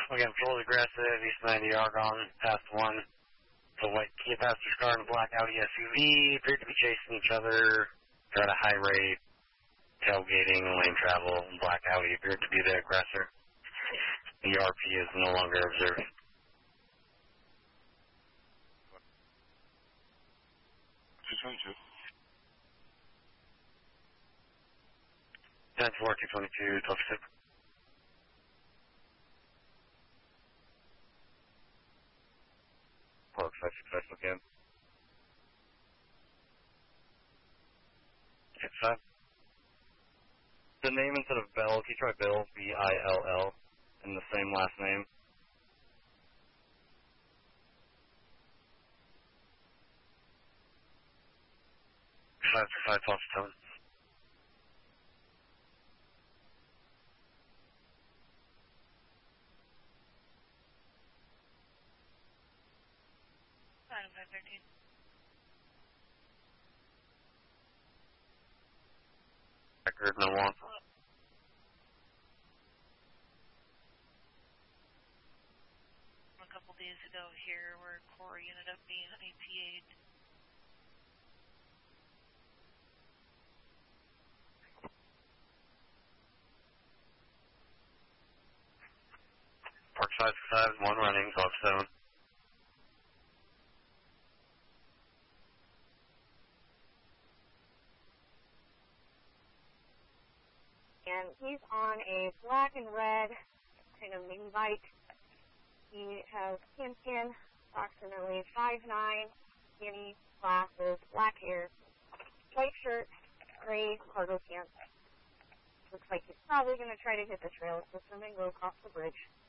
Again, patrol's aggressive, East 90 Argonne, past 1. The white Kia passenger car and a black Audi SUV appeared to be chasing each other. They're at a high rate, tailgating, lane travel, and black Audi appeared to be the aggressor. The RP is no longer observed. 222. 10-4, 222, 12-6. Park 565 again. 65. The name instead of Bell, can you try Bill, B-I-L-L, and the same last name? Five, 12-7. Record, no one. A couple days ago here where Corey ended up being APA'd. Park 565, 1 running, 12-7. And he's on a black and red kind of mini bike. He has skin, approximately 5'9", skinny, glasses, black hair, white shirt, gray cargo pants. Looks like he's probably going to try to hit the trail system and go across the bridge.